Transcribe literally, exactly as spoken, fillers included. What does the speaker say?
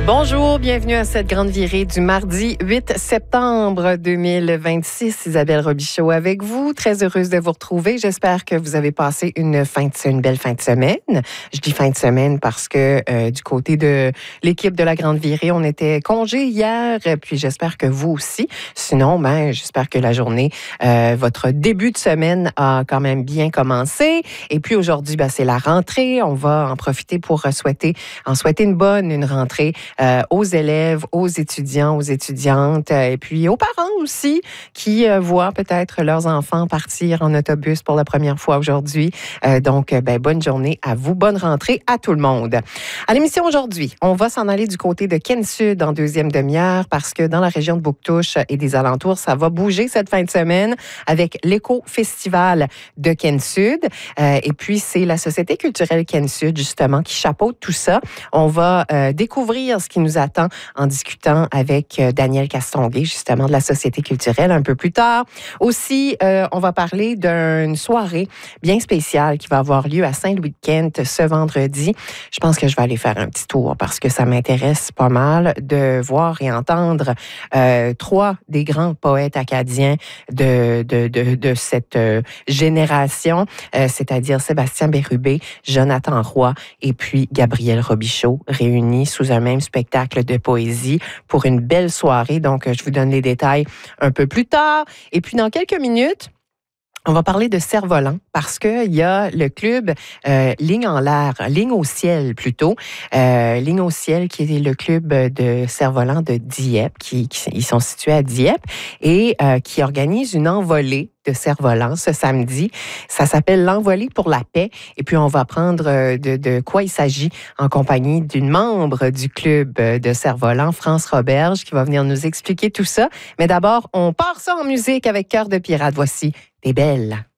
Bonjour, bienvenue à cette grande virée du mardi huit septembre deux mille vingt-six. Isabelle Robichaud avec vous. Très heureuse de vous retrouver. J'espère que vous avez passé une, fin de, une belle fin de semaine. Je dis fin de semaine parce que euh, du côté de l'équipe de la grande virée, on était congé hier. Puis j'espère que vous aussi. Sinon, ben, j'espère que la journée, euh, votre début de semaine a quand même bien commencé. Et puis aujourd'hui, ben, c'est la rentrée. On va en profiter pour souhaiter, en souhaiter une bonne, une rentrée Euh, aux élèves, aux étudiants, aux étudiantes euh, et puis aux parents aussi qui euh, voient peut-être leurs enfants partir en autobus pour la première fois aujourd'hui. Euh, donc, ben, bonne journée à vous, bonne rentrée à tout le monde. À l'émission aujourd'hui, on va s'en aller du côté de Ken Sud en deuxième demi-heure parce que dans la région de Bouctouche et des alentours, ça va bouger cette fin de semaine avec l'éco-festival de Ken Sud. Euh, et puis, c'est la Société culturelle Ken Sud, justement, qui chapeaute tout ça. On va euh, découvrir ce qui nous attend en discutant avec euh, Daniel Castonguay, justement, de la Société culturelle un peu plus tard. Aussi, euh, on va parler d'une soirée bien spéciale qui va avoir lieu à Saint-Louis-de-Kent ce vendredi. Je pense que je vais aller faire un petit tour parce que ça m'intéresse pas mal de voir et entendre euh, trois des grands poètes acadiens de, de, de, de cette euh, génération, euh, c'est-à-dire Sébastien Bérubé, Jonathan Roy et puis Gabriel Robichaud, réunis sous un même spectacle de poésie pour une belle soirée. Donc, je vous donne les détails un peu plus tard. Et puis, dans quelques minutes, on va parler de cerf-volant parce qu'il y a le club euh, Ligne en l'air, Ligne au ciel plutôt, euh, Ligne au ciel qui est le club de cerf-volant de Dieppe, qui, qui ils sont situés à Dieppe et euh, qui organise une envolée de cerf-volant ce samedi. Ça s'appelle l'Envolée pour la paix. Et puis, on va apprendre de, de quoi il s'agit en compagnie d'une membre du club de cerf-volant, France Roberge, qui va venir nous expliquer tout ça. Mais d'abord, on part ça en musique avec Cœur de pirate. Voici T'es belle.